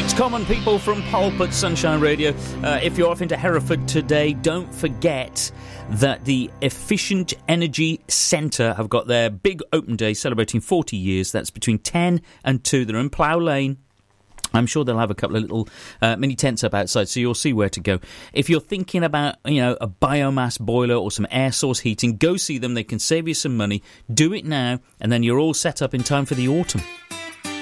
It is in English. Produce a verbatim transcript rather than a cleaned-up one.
Common people from Pulp at Sunshine Radio. Uh, if you're off into Hereford today, don't forget that the Efficient Energy Centre have got their big open day celebrating forty years. That's between ten and two. They're in Plough Lane. I'm sure they'll have a couple of little uh, mini tents up outside, so you'll see where to go. If you're thinking about, you know, a biomass boiler or some air source heating, go see them. They can save you some money. Do it now, and then you're all set up in time for the autumn.